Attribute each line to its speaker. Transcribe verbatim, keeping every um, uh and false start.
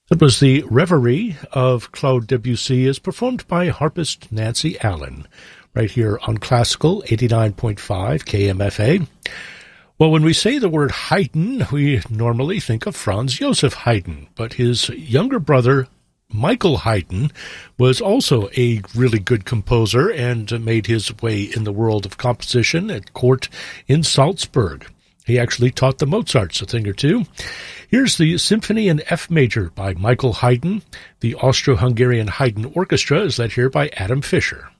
Speaker 1: That was the Reverie of Claude Debussy as performed by harpist Nancy Allen, right here on Classical eighty-nine point five K M F A. Well, when we say the word Haydn, we normally think of Franz Joseph Haydn, but his younger brother, Michael Haydn, was also a really good composer and made his way in the world of composition at court in Salzburg. He actually taught the Mozarts a thing or two. Here's the Symphony in F Major by Michael Haydn. The Austro-Hungarian Haydn Orchestra is led here by Adam Fischer.